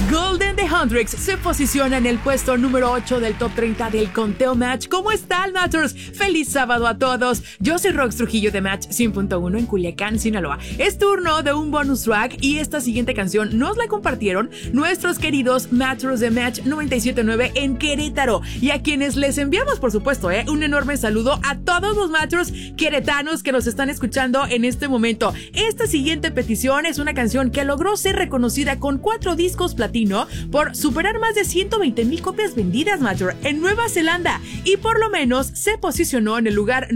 Golden The Hundreds se posiciona en el puesto número 8 del top 30 del conteo Match. ¿Cómo están, Matchers? ¡Feliz sábado a todos! Yo soy Rox Trujillo de Match 100.1 en Culiacán, Sinaloa. Es turno de un bonus track y esta siguiente canción nos la compartieron nuestros queridos Matchers de Match 97.9 en Querétaro, y a quienes les enviamos, por supuesto, un enorme saludo a todos los Matchers queretanos que nos están escuchando en este momento. Esta siguiente petición es una canción que logró ser reconocida con 4 discos platino por superar más de 120,000 copias vendidas, Matcher, en Nueva Zelanda, y por lo menos se posicionó en el lugar